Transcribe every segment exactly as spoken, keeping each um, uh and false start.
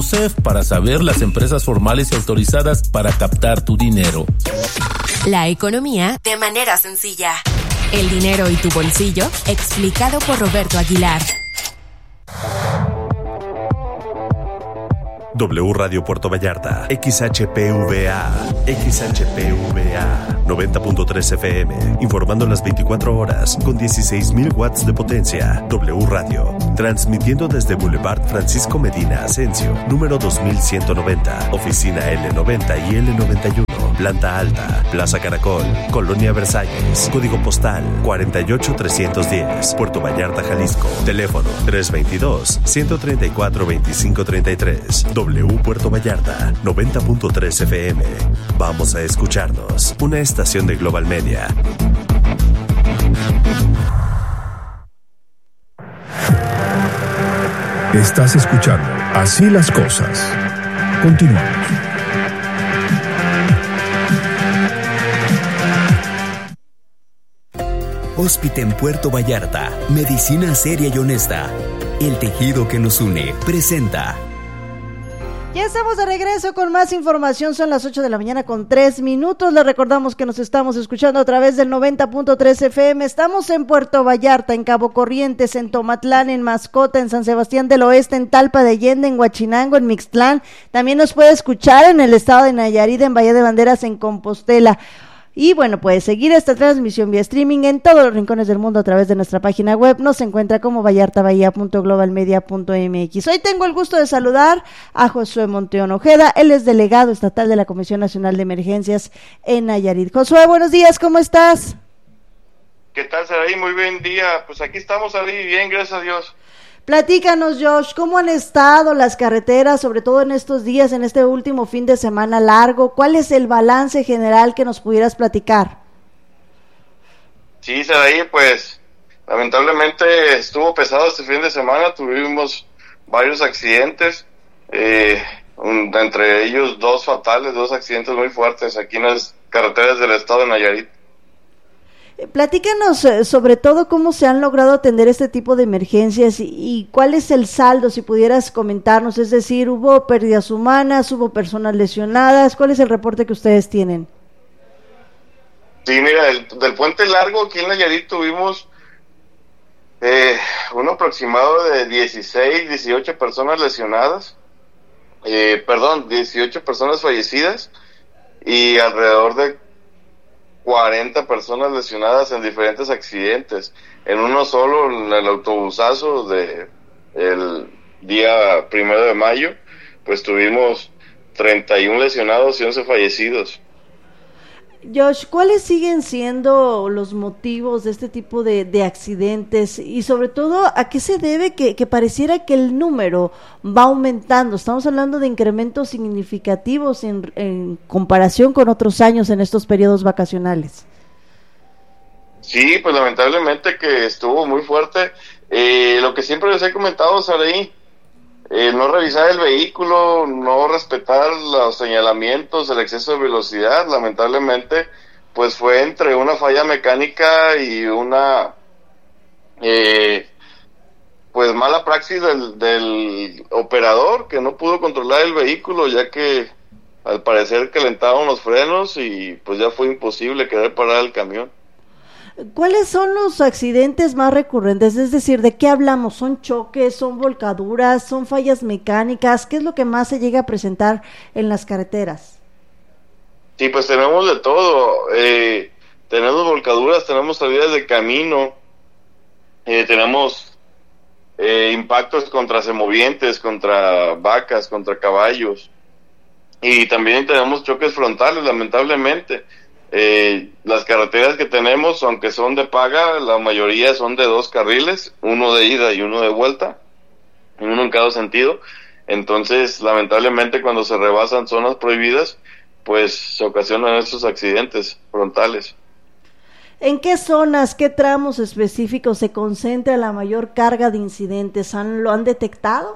C E F para saber las empresas formales y autorizadas para captar tu dinero. La economía de manera sencilla. El dinero y tu bolsillo, explicado por Roberto Aguilar. W Radio Puerto Vallarta, X H P V A, X H P V A, noventa punto tres F M, informando las veinticuatro horas con dieciséis mil watts de potencia. W Radio, transmitiendo desde Boulevard Francisco Medina Asensio, número dos mil ciento noventa, oficina L noventa y L noventa y uno, planta alta, Plaza Caracol, Colonia Versalles, código postal cuarenta y ocho trescientos diez, Puerto Vallarta, Jalisco, teléfono tres veintidós, ciento treinta y cuatro, veinticinco treinta y tres. W Puerto Vallarta, noventa punto tres F M. Vamos a escucharnos. Una estación de Global Media. Estás escuchando Así las Cosas. Continuamos. Hóspite en Puerto Vallarta. Medicina seria y honesta. El tejido que nos une. Presenta. Ya estamos de regreso con más información, son las ocho de la mañana con tres minutos, les recordamos que nos estamos escuchando a través del noventa punto tres F M, estamos en Puerto Vallarta, en Cabo Corrientes, en Tomatlán, en Mascota, en San Sebastián del Oeste, en Talpa de Allende, en Huachinango, en Mixtlán, también nos puede escuchar en el estado de Nayarit, en Bahía de Banderas, en Compostela. Y bueno, puedes seguir esta transmisión vía streaming en todos los rincones del mundo a través de nuestra página web. Nos encuentra como vallartabahía punto global media punto m x. Hoy tengo el gusto de saludar a Josué Monteón Ojeda. Él es delegado estatal de la Comisión Nacional de Emergencias en Nayarit. Josué, buenos días, ¿cómo estás? ¿Qué tal, Saraí? Muy buen día. Pues aquí estamos, Saraí, bien, gracias a Dios. Platícanos, Josh, ¿cómo han estado las carreteras, sobre todo en estos días, en este último fin de semana largo? ¿Cuál es el balance general que nos pudieras platicar? Sí, Saraí, pues lamentablemente estuvo pesado este fin de semana, tuvimos varios accidentes, eh, un, entre ellos dos fatales, dos accidentes muy fuertes aquí en las carreteras del estado de Nayarit. Platícanos eh, sobre todo cómo se han logrado atender este tipo de emergencias y, y cuál es el saldo, si pudieras comentarnos, es decir, ¿hubo pérdidas humanas, hubo personas lesionadas? ¿Cuál es el reporte que ustedes tienen? Sí, mira, el, del puente largo aquí en Nayarit tuvimos eh, un aproximado de dieciséis, dieciocho personas lesionadas, eh, perdón, dieciocho personas fallecidas y alrededor de cuarenta personas lesionadas en diferentes accidentes. En uno solo, en el autobusazo de el día primero de mayo, pues tuvimos treinta y uno lesionados y once fallecidos. Josh, ¿cuáles siguen siendo los motivos de este tipo de, de accidentes? Y sobre todo, ¿a qué se debe que, que pareciera que el número va aumentando? Estamos hablando de incrementos significativos en, en comparación con otros años en estos periodos vacacionales. Sí, pues lamentablemente que estuvo muy fuerte. Eh, lo que siempre les he comentado, Saraí, Eh, no revisar el vehículo, no respetar los señalamientos, el exceso de velocidad, lamentablemente, pues fue entre una falla mecánica y una, eh, pues mala praxis del, del operador, que no pudo controlar el vehículo, ya que al parecer calentaron los frenos y pues ya fue imposible querer parar el camión. ¿Cuáles son los accidentes más recurrentes? Es decir, ¿de qué hablamos? ¿Son choques, son volcaduras, son fallas mecánicas? ¿Qué es lo que más se llega a presentar en las carreteras? Sí, pues tenemos de todo. Eh, tenemos volcaduras, tenemos salidas de camino, eh, tenemos eh, impactos contra semovientes, contra vacas, contra caballos. Y también tenemos choques frontales, lamentablemente. Eh, las carreteras que tenemos, aunque son de paga, la mayoría son de dos carriles, uno de ida y uno de vuelta, uno en cada sentido. Entonces, lamentablemente, cuando se rebasan zonas prohibidas, pues se ocasionan estos accidentes frontales. ¿En qué zonas, qué tramos específicos se concentra la mayor carga de incidentes? ¿Han, ¿Lo han detectado?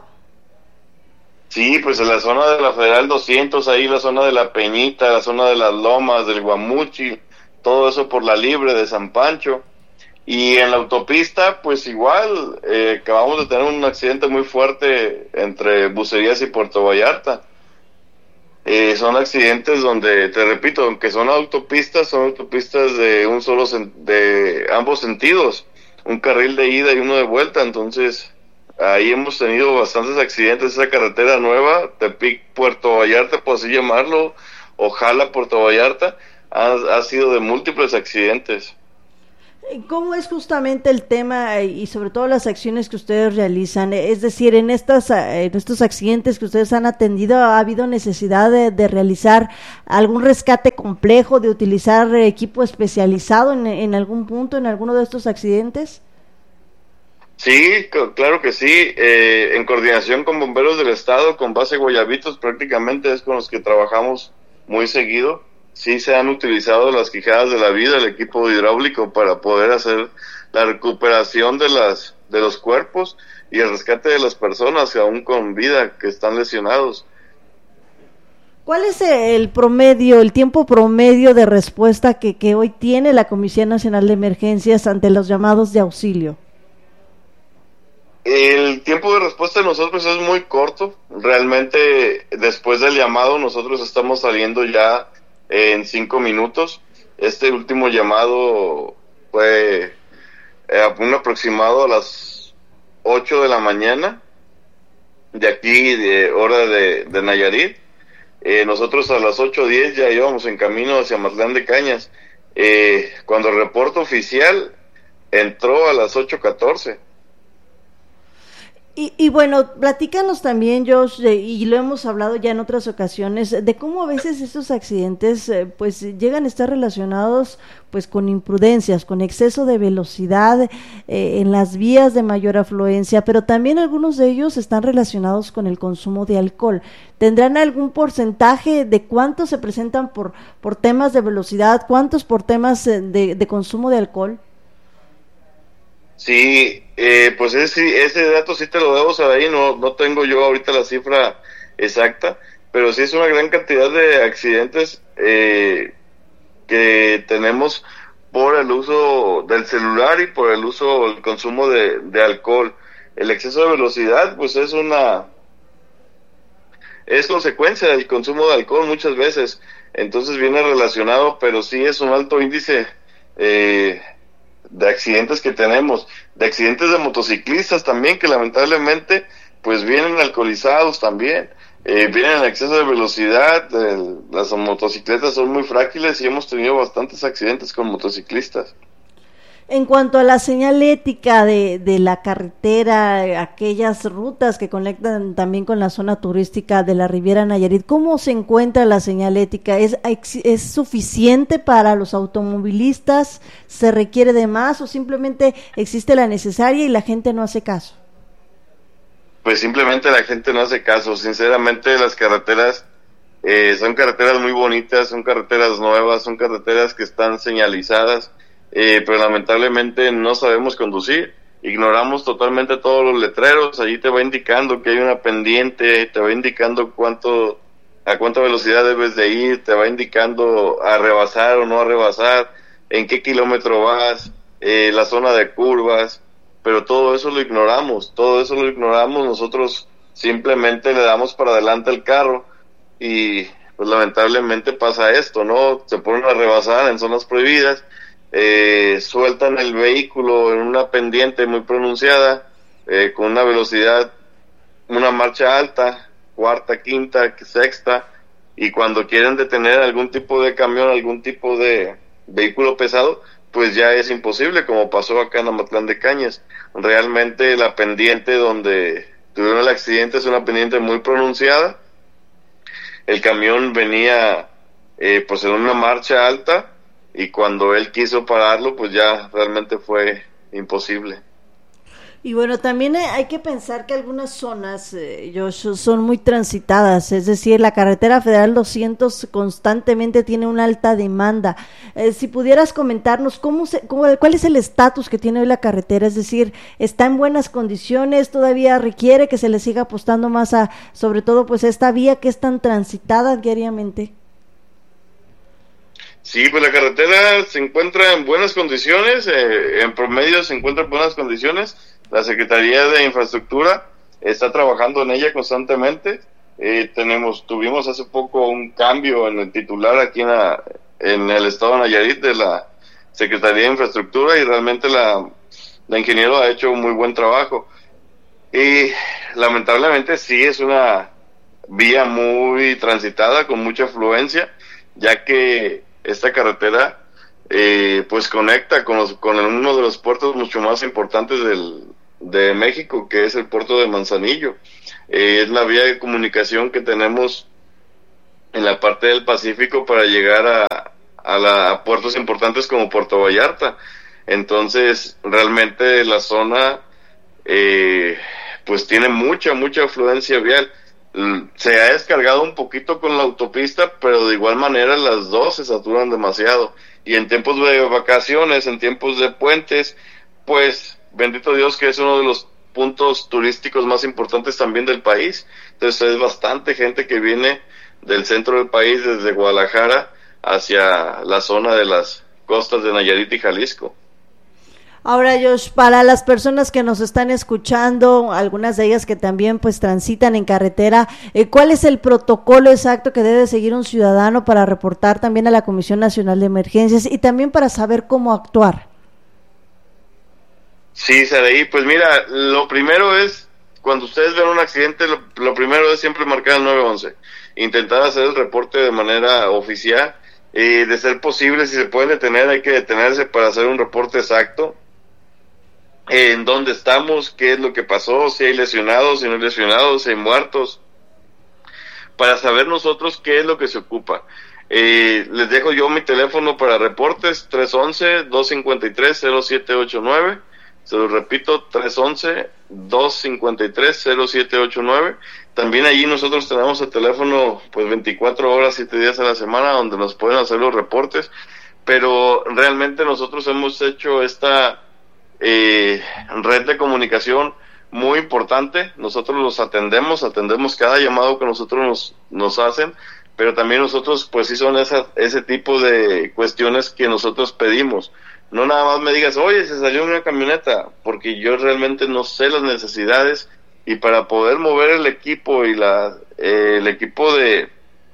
Sí, pues en la zona de la Federal doscientos, ahí la zona de la Peñita, la zona de las Lomas, del Guamuchi, todo eso por la Libre de San Pancho. Y en la autopista, pues igual, eh, acabamos de tener un accidente muy fuerte entre Bucerías y Puerto Vallarta. Eh, son accidentes donde, te repito, aunque son autopistas, son autopistas de un solo, sen- de ambos sentidos, un carril de ida y uno de vuelta. Entonces ahí hemos tenido bastantes accidentes. Esa carretera nueva, Tepic Puerto Vallarta, por así llamarlo, Ojala Puerto Vallarta, ha, ha sido de múltiples accidentes. ¿Cómo es justamente el tema y sobre todo las acciones que ustedes realizan? Es decir, en estas en estos accidentes que ustedes han atendido, ¿ha habido necesidad de, de realizar algún rescate complejo, de utilizar equipo especializado en, en algún punto, en alguno de estos accidentes? Sí, c- claro que sí, eh, en coordinación con bomberos del estado, con base Guayabitos, prácticamente es con los que trabajamos muy seguido. Sí se han utilizado las quijadas de la vida, el equipo hidráulico, para poder hacer la recuperación de las de los cuerpos y el rescate de las personas aún con vida que están lesionados. ¿Cuál es el promedio, el tiempo promedio de respuesta que, que hoy tiene la Comisión Nacional de Emergencias ante los llamados de auxilio? El tiempo de respuesta de nosotros es muy corto. Realmente, después del llamado, nosotros estamos saliendo ya en cinco minutos. Este último llamado fue eh, un aproximado a las ocho de la mañana, de aquí, de hora de, de Nayarit. Eh, nosotros a las ocho diez ya íbamos en camino hacia Matlán de Cañas. Eh, cuando el reporte oficial entró a las ocho catorce. Y, y bueno, platícanos también, Josh, de, y lo hemos hablado ya en otras ocasiones, de cómo a veces estos accidentes eh, pues llegan a estar relacionados pues con imprudencias, con exceso de velocidad eh, en las vías de mayor afluencia, pero también algunos de ellos están relacionados con el consumo de alcohol. ¿Tendrán algún porcentaje de cuántos se presentan por, por temas de velocidad, cuántos por temas eh, de, de consumo de alcohol? Sí, eh, pues ese, ese dato sí te lo debo saber ahí, no, no tengo yo ahorita la cifra exacta, pero sí es una gran cantidad de accidentes eh, que tenemos por el uso del celular y por el uso, el consumo de, de alcohol. El exceso de velocidad, pues es una, es consecuencia del consumo de alcohol muchas veces, entonces viene relacionado, pero sí es un alto índice eh, de accidentes que tenemos, de accidentes de motociclistas también, que lamentablemente pues vienen alcoholizados también, eh, vienen en exceso de velocidad, eh, las motocicletas son muy frágiles y hemos tenido bastantes accidentes con motociclistas. En cuanto a la señalética de, de la carretera, aquellas rutas que conectan también con la zona turística de la Riviera Nayarit, ¿cómo se encuentra la señalética? ¿Es, es suficiente para los automovilistas? ¿Se requiere de más o simplemente existe la necesaria y la gente no hace caso? Pues simplemente la gente no hace caso. Sinceramente, las carreteras eh, son carreteras muy bonitas, son carreteras nuevas, son carreteras que están señalizadas. Eh, pero lamentablemente no sabemos conducir, ignoramos totalmente todos los letreros. Allí te va indicando que hay una pendiente, te va indicando cuánto, a cuánta velocidad debes de ir, te va indicando a rebasar o no a rebasar, en qué kilómetro vas, eh, la zona de curvas, pero todo eso lo ignoramos, todo eso lo ignoramos, nosotros simplemente le damos para adelante el carro y pues lamentablemente pasa esto, ¿no? Se ponen a rebasar en zonas prohibidas. Eh, sueltan el vehículo en una pendiente muy pronunciada, eh, con una velocidad, una marcha alta, cuarta, quinta, sexta, y cuando quieren detener algún tipo de camión, algún tipo de vehículo pesado, pues ya es imposible, como pasó acá en Amatlán de Cañas. Realmente la pendiente donde tuvieron el accidente es una pendiente muy pronunciada, el camión venía eh, pues en una marcha alta, y cuando él quiso pararlo, pues ya realmente fue imposible. Y bueno, también hay que pensar que algunas zonas, eh, Josh, son muy transitadas, es decir, la carretera federal doscientos constantemente tiene una alta demanda. Eh, si pudieras comentarnos cómo se, cómo, cuál es el estatus que tiene hoy la carretera, es decir, ¿está en buenas condiciones? ¿Todavía requiere que se le siga apostando más a, sobre todo, pues esta vía que es tan transitada diariamente? Sí, pues la carretera se encuentra en buenas condiciones, eh, en promedio se encuentra en buenas condiciones. La Secretaría de Infraestructura está trabajando en ella constantemente. Eh, tenemos, tuvimos hace poco un cambio en el titular aquí en, la, en el estado de Nayarit de la Secretaría de Infraestructura, y realmente la, la ingeniero ha hecho un muy buen trabajo. Y lamentablemente sí es una vía muy transitada, con mucha afluencia, ya que esta carretera eh, pues conecta con, los, con uno de los puertos mucho más importantes del, de México, que es el puerto de Manzanillo. Eh, es la vía de comunicación que tenemos en la parte del Pacífico para llegar a, a, la, a puertos importantes como Puerto Vallarta. Entonces realmente la zona eh, pues tiene mucha, mucha afluencia vial. Se ha descargado un poquito con la autopista, pero de igual manera las dos se saturan demasiado. Y en tiempos de vacaciones, en tiempos de puentes, pues bendito Dios que es uno de los puntos turísticos más importantes también del país. Entonces es bastante gente que viene del centro del país, desde Guadalajara hacia la zona de las costas de Nayarit y Jalisco. Ahora, Josh, para las personas que nos están escuchando, algunas de ellas que también pues transitan en carretera, eh, ¿cuál es el protocolo exacto que debe seguir un ciudadano para reportar también a la Comisión Nacional de Emergencias y también para saber cómo actuar? Sí, Saraí, pues mira, lo primero es, cuando ustedes ven un accidente, lo, lo primero es siempre marcar el nueve once, intentar hacer el reporte de manera oficial, eh, de ser posible, si se puede detener, hay que detenerse para hacer un reporte exacto, en dónde estamos, qué es lo que pasó, si hay lesionados, si no hay lesionados, si hay muertos, para saber nosotros qué es lo que se ocupa. Eh, les dejo yo mi teléfono para reportes, tres once, dos cincuenta y tres, cero siete ocho nueve, se lo repito, tres once, dos cincuenta y tres, cero siete ocho nueve. También allí nosotros tenemos el teléfono pues veinticuatro horas, siete días a la semana, donde nos pueden hacer los reportes, pero realmente nosotros hemos hecho esta Eh, red de comunicación muy importante. Nosotros los atendemos, atendemos cada llamado que nosotros nos, nos hacen, pero también nosotros pues sí son esa, ese tipo de cuestiones que nosotros pedimos. No nada más me digas, oye, se salió una camioneta, porque yo realmente no sé las necesidades, y para poder mover el equipo y la eh, el equipo de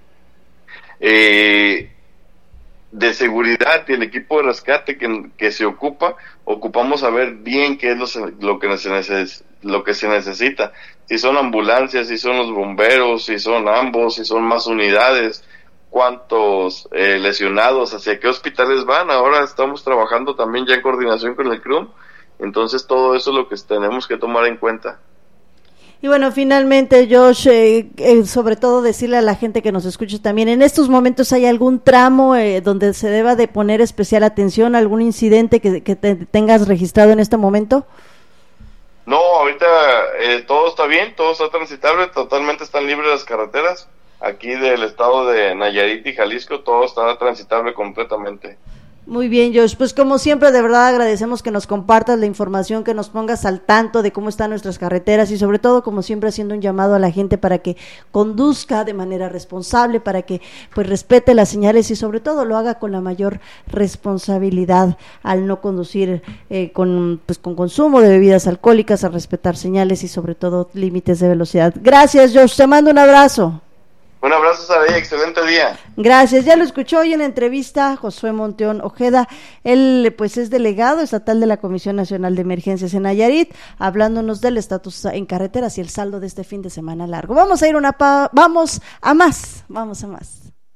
eh, de seguridad y el equipo de rescate que, que se ocupa, ocupamos saber bien qué es lo, lo, que se neces, lo que se necesita, si son ambulancias, si son los bomberos, si son ambos, si son más unidades, cuántos eh, lesionados, hacia qué hospitales van. Ahora estamos trabajando también ya en coordinación con el C R U M, entonces todo eso es lo que tenemos que tomar en cuenta. Y bueno, finalmente, Josh, eh, eh, sobre todo decirle a la gente que nos escucha también, ¿en estos momentos hay algún tramo eh, donde se deba de poner especial atención, algún incidente que, que te, tengas registrado en este momento? No, ahorita eh, todo está bien, todo está transitable, totalmente están libres las carreteras. Aquí del estado de Nayarit y Jalisco todo está transitable completamente. Muy bien, Josh, pues como siempre, de verdad agradecemos que nos compartas la información, que nos pongas al tanto de cómo están nuestras carreteras y sobre todo, como siempre, haciendo un llamado a la gente para que conduzca de manera responsable, para que pues respete las señales y sobre todo lo haga con la mayor responsabilidad al no conducir eh, con pues con consumo de bebidas alcohólicas, a respetar señales y sobre todo límites de velocidad. Gracias, Josh, te mando un abrazo. Un abrazo, Saraí, excelente día. Gracias, ya lo escuchó hoy en la entrevista Josué Monteón Ojeda, él pues es delegado estatal de la Comisión Nacional de Emergencias en Nayarit, hablándonos del estatus en carreteras y el saldo de este fin de semana largo. Vamos a ir una pa- vamos a más, vamos a más.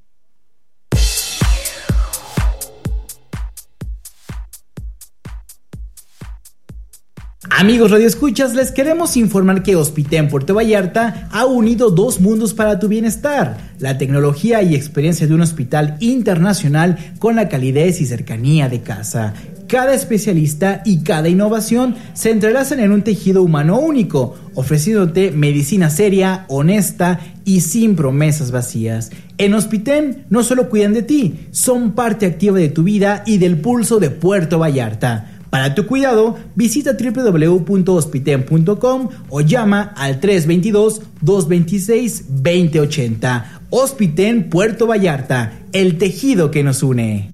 Amigos radioescuchas, les queremos informar que Hospitén Puerto Vallarta ha unido dos mundos para tu bienestar: la tecnología y experiencia de un hospital internacional con la calidez y cercanía de casa. Cada especialista y cada innovación se entrelazan en un tejido humano único, ofreciéndote medicina seria, honesta y sin promesas vacías. En Hospitén no solo cuidan de ti, son parte activa de tu vida y del pulso de Puerto Vallarta. Para tu cuidado, visita doble u doble u doble u punto hospiten punto com o llama al tres dos dos, dos dos seis, dos cero ocho cero. Hospiten Puerto Vallarta, el tejido que nos une.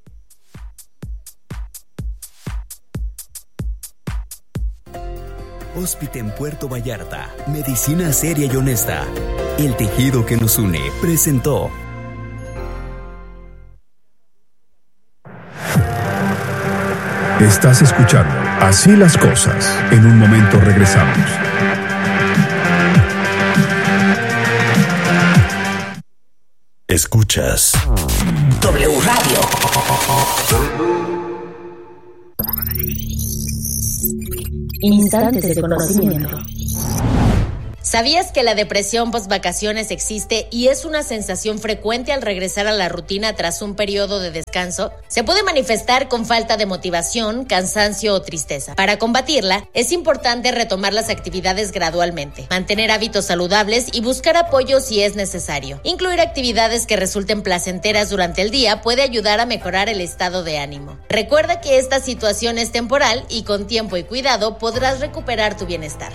Hospiten Puerto Vallarta, medicina seria y honesta. El tejido que nos une presentó. Estás escuchando Así las cosas. En un momento regresamos. Escuchas W Radio. Instantes de conocimiento. ¿Sabías que la depresión post-vacaciones existe y es una sensación frecuente al regresar a la rutina tras un periodo de descanso? Se puede manifestar con falta de motivación, cansancio o tristeza. Para combatirla, es importante retomar las actividades gradualmente, mantener hábitos saludables y buscar apoyo si es necesario. Incluir actividades que resulten placenteras durante el día puede ayudar a mejorar el estado de ánimo. Recuerda que esta situación es temporal y con tiempo y cuidado podrás recuperar tu bienestar.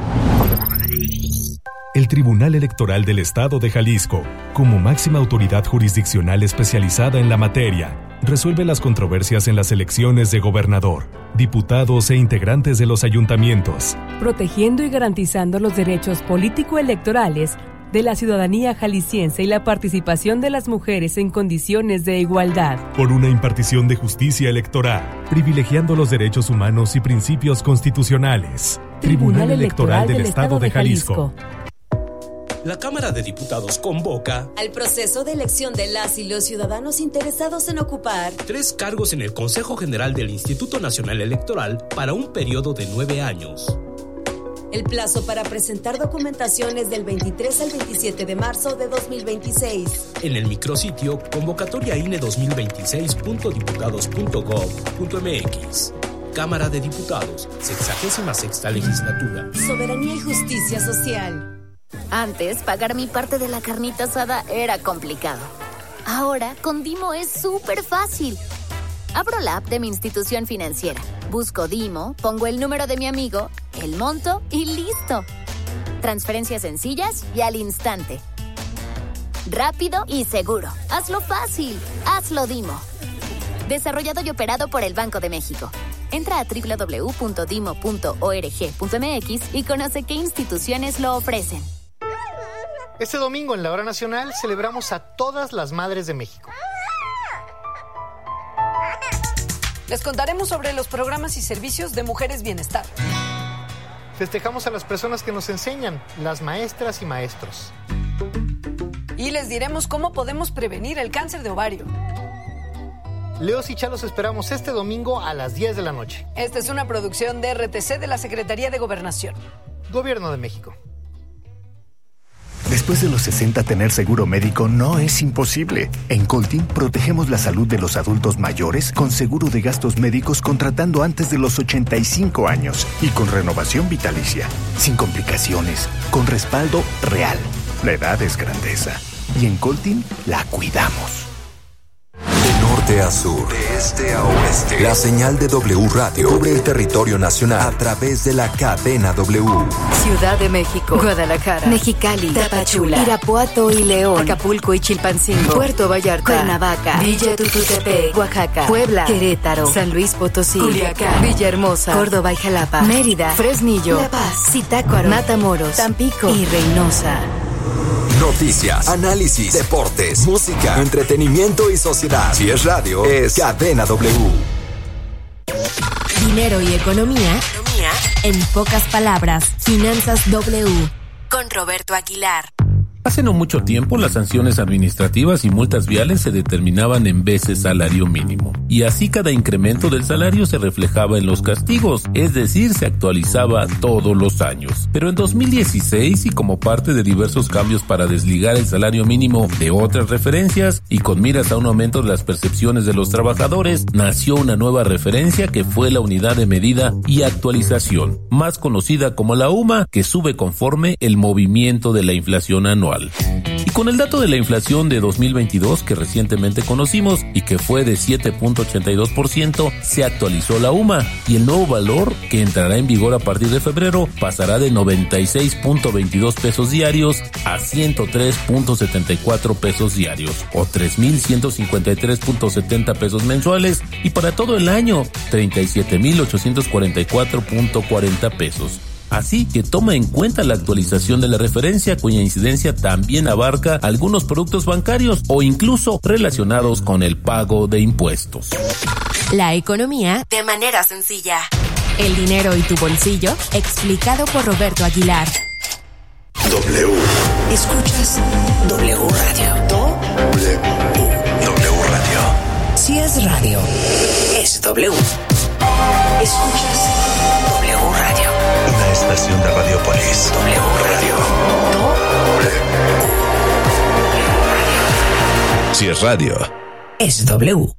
El Tribunal Electoral del Estado de Jalisco, como máxima autoridad jurisdiccional especializada en la materia, resuelve las controversias en las elecciones de gobernador, diputados e integrantes de los ayuntamientos, protegiendo y garantizando los derechos político-electorales de la ciudadanía jalisciense y la participación de las mujeres en condiciones de igualdad. Por una impartición de justicia electoral, privilegiando los derechos humanos y principios constitucionales. Tribunal Electoral del Estado de Jalisco. La Cámara de Diputados convoca al proceso de elección de las y los ciudadanos interesados en ocupar tres cargos en el Consejo General del Instituto Nacional Electoral para un periodo de nueve años. El plazo para presentar documentación es del veintitrés al veintisiete de marzo de dos mil veintiséis. En el micrositio convocatoria I N E dos mil veintiséis punto diputados punto gob punto m x. Cámara de Diputados, sexagésima sexta legislatura. Soberanía y justicia social. Antes, pagar mi parte de la carnita asada era complicado. Ahora, con Dimo es súper fácil. Abro la app de mi institución financiera, busco Dimo, pongo el número de mi amigo, el monto y listo. Transferencias sencillas y al instante. Rápido y seguro. Hazlo fácil. Hazlo Dimo. Desarrollado y operado por el Banco de México. Entra a doble u doble u doble u punto dimo punto org punto m x y conoce qué instituciones lo ofrecen. Este domingo en la Hora Nacional celebramos a todas las madres de México. Les contaremos sobre los programas y servicios de Mujeres Bienestar. Festejamos a las personas que nos enseñan, las maestras y maestros. Y les diremos cómo podemos prevenir el cáncer de ovario. Leos y Chalos esperamos este domingo a las diez de la noche. Esta es una producción de R T C de la Secretaría de Gobernación. Gobierno de México. Después de los sesenta, tener seguro médico no es imposible. En Coltin protegemos la salud de los adultos mayores con seguro de gastos médicos contratando antes de los ochenta y cinco años y con renovación vitalicia, sin complicaciones, con respaldo real. La edad es grandeza y en Coltin la cuidamos. De norte a sur, de este a oeste, la señal de W Radio cubre el territorio nacional a través de la cadena W. Ciudad de México, Guadalajara, Mexicali, Tapachula, Irapuato y León, Acapulco y Chilpancingo, Puerto Vallarta, Cuernavaca, Villa Tututepec, Oaxaca, Puebla, Querétaro, San Luis Potosí, Culiacán, Villahermosa, Córdoba y Jalapa, Mérida, Fresnillo, La Paz, Zitácuaro, Matamoros, Tampico y Reynosa. Noticias, análisis, deportes, música, entretenimiento y sociedad. Si es radio, es Cadena W. Dinero y economía, economía en pocas palabras. Finanzas W con Roberto Aguilar. Hace no mucho tiempo, las sanciones administrativas y multas viales se determinaban en veces salario mínimo, y así cada incremento del salario se reflejaba en los castigos, es decir, se actualizaba todos los años. Pero en dos mil dieciséis, y como parte de diversos cambios para desligar el salario mínimo de otras referencias, y con miras a un aumento de las percepciones de los trabajadores, nació una nueva referencia que fue la unidad de medida y actualización, más conocida como la U M A, que sube conforme el movimiento de la inflación anual. Y con el dato de la inflación de dos mil veintidós que recientemente conocimos y que fue de siete punto ochenta y dos por ciento, se actualizó la U M A y el nuevo valor, que entrará en vigor a partir de febrero, pasará de noventa y seis punto veintidós pesos diarios a ciento tres punto setenta y cuatro pesos diarios o tres mil ciento cincuenta y tres punto setenta pesos mensuales, y para todo el año treinta y siete mil ochocientos cuarenta y cuatro punto cuarenta pesos. Así que toma en cuenta la actualización de la referencia, cuya incidencia también abarca algunos productos bancarios o incluso relacionados con el pago de impuestos. La economía de manera sencilla. El dinero y tu bolsillo, explicado por Roberto Aguilar. W. Escuchas W Radio. W. W Radio. Si es radio, es W. Escuchas W Radio. Una estación de Radiopolis. W Radio. W. Si es radio, es W.